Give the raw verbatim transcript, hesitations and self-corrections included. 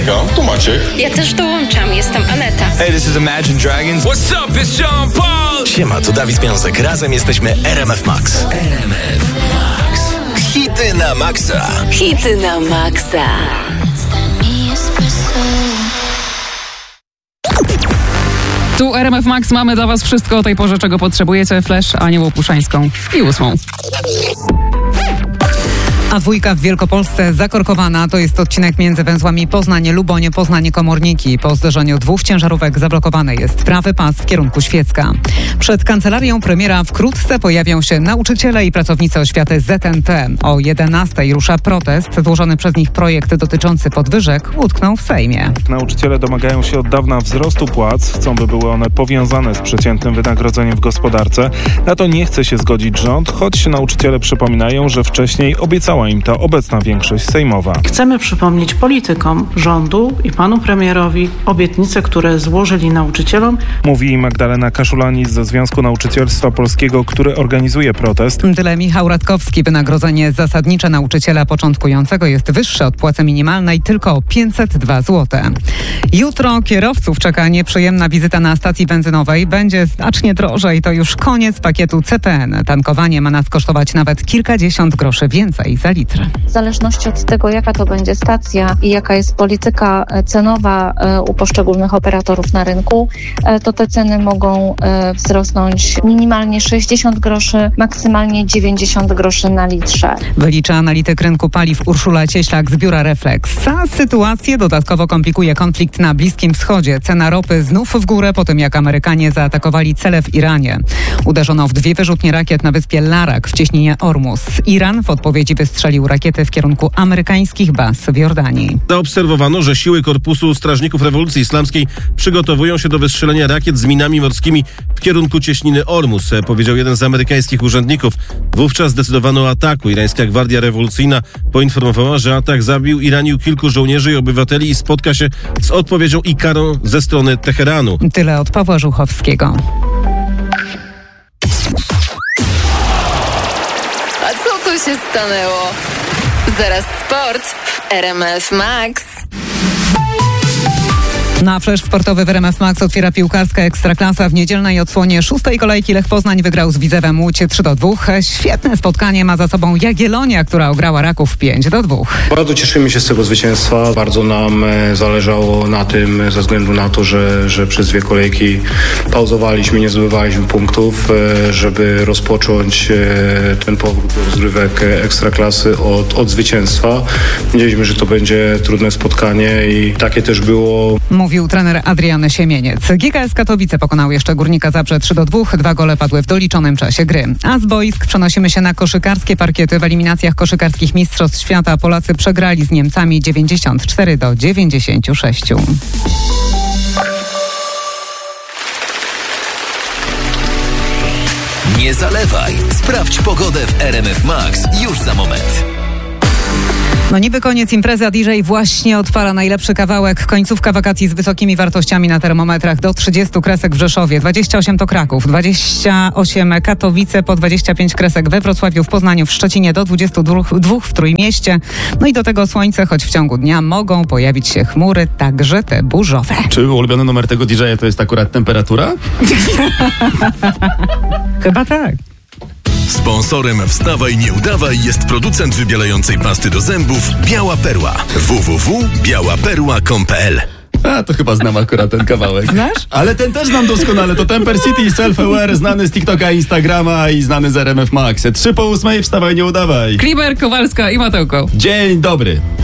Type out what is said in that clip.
Monika, tu Maciek. Ja też dołączam, jestem Aneta. Hey, this is Imagine Dragons. What's up, it's Sean Paul. Siema, tu Dawid Piąsek. Razem jesteśmy R M F Max. R M F Max. Hity na maksa. Hity na maksa. Tu R M F Max, mamy dla was wszystko o tej porze, czego potrzebujecie. Flash, Anię Łopuszańską i ósmą. A dwójka w Wielkopolsce zakorkowana. To jest odcinek między węzłami Poznań-Luboń, Poznań-Komorniki. Po zderzeniu dwóch ciężarówek zablokowany jest prawy pas w kierunku Świecka. Przed kancelarią premiera wkrótce pojawią się nauczyciele i pracownicy oświaty Z N P. O jedenastej rusza protest. Złożony przez nich projekt dotyczący podwyżek utknął w Sejmie. Nauczyciele domagają się od dawna wzrostu płac. Chcą, by były one powiązane z przeciętnym wynagrodzeniem w gospodarce. Na to nie chce się zgodzić rząd, choć nauczyciele przypominają, że wcześniej obiecała im ta obecna większość sejmowa. Chcemy przypomnieć politykom, rządu i panu premierowi obietnice, które złożyli nauczycielom. Mówi Magdalena Kaszulanis ze Związku Nauczycielstwa Polskiego, który organizuje protest. Tyle Michał Radkowski. Wynagrodzenie zasadnicze nauczyciela początkującego jest wyższe od płacy minimalnej tylko o pięćset dwa złote. Jutro kierowców czeka nieprzyjemna wizyta na stacji benzynowej. Będzie znacznie drożej. To już koniec pakietu C P N. Tankowanie ma nas kosztować nawet kilkadziesiąt groszy więcej za litr. W zależności od tego, jaka to będzie stacja i jaka jest polityka cenowa u poszczególnych operatorów na rynku, to te ceny mogą wzrosnąć minimalnie sześćdziesiąt groszy, maksymalnie dziewięćdziesiąt groszy na litrze. Wylicza analityk rynku paliw Urszula Cieślak z biura Reflex. A sytuację dodatkowo komplikuje konflikt na Bliskim Wschodzie. Cena ropy znów w górę po tym, jak Amerykanie zaatakowali cele w Iranie. Uderzono w dwie wyrzutnie rakiet na wyspie Larak w cieśninie Ormus. Iran w odpowiedzi wystrzelił rakiety w kierunku amerykańskich baz w Jordanii. Zaobserwowano, że siły Korpusu Strażników Rewolucji Islamskiej przygotowują się do wystrzelenia rakiet z minami morskimi w kierunku cieśniny Ormus, powiedział jeden z amerykańskich urzędników. Wówczas zdecydowano o ataku. Irańska Gwardia Rewolucyjna poinformowała, że atak zabił i ranił kilku żołnierzy i obywateli i spotka się z odpowiedzią i karą ze strony Teheranu. Tyle od Pawła Żuchowskiego. Co tu się stanęło? Zaraz sport w R M F Max. Na flash sportowy w R M F Max otwiera piłkarska Ekstraklasa. W niedzielnej odsłonie szóstej kolejki Lech Poznań wygrał z Widzewem Łódź trzy do dwóch. Świetne spotkanie ma za sobą Jagiellonia, która ograła Raków pięć do dwóch. Bardzo cieszymy się z tego zwycięstwa. Bardzo nam zależało na tym ze względu na to, że, że przez dwie kolejki pauzowaliśmy, nie zdobywaliśmy punktów, żeby rozpocząć ten powrót do rozgrywek Ekstraklasy od, od zwycięstwa. Wiedzieliśmy, że to będzie trudne spotkanie i takie też było. Mówił trener Adrian Siemieniec. G K S Katowice pokonał jeszcze Górnika Zabrze trzy do dwóch. Dwa gole padły w doliczonym czasie gry. A z boisk przenosimy się na koszykarskie parkiety. W eliminacjach koszykarskich Mistrzostw Świata Polacy przegrali z Niemcami dziewięćdziesiąt cztery do dziewięćdziesięciu sześciu. Nie zalewaj. Sprawdź pogodę w R M F Max już za moment. No niby koniec imprezy, a D J właśnie odpala najlepszy kawałek. Końcówka wakacji z wysokimi wartościami na termometrach do trzydziestu kresek w Rzeszowie, dwadzieścia osiem to Kraków, dwadzieścia osiem Katowice, po dwadzieścia pięć kresek we Wrocławiu, w Poznaniu, w Szczecinie, do dwudziestu dwóch w Trójmieście. No i do tego słońce, choć w ciągu dnia mogą pojawić się chmury, także te burzowe. Czy ulubiony numer tego D J to jest akurat temperatura? Chyba tak. Sponsorem Wstawaj Nie Udawaj jest producent wybielającej pasty do zębów Biała Perła. w w w kropka biała perła kropka com kropka p l. A, to chyba znam akurat ten kawałek. Znasz? Ale ten też znam doskonale. To Temper City Self-Aware, znany z TikToka i Instagrama i znany z R M F Max. Trzy po ósmej, wstawaj, nie udawaj. Klimer, Kowalska i Matełko. Dzień dobry.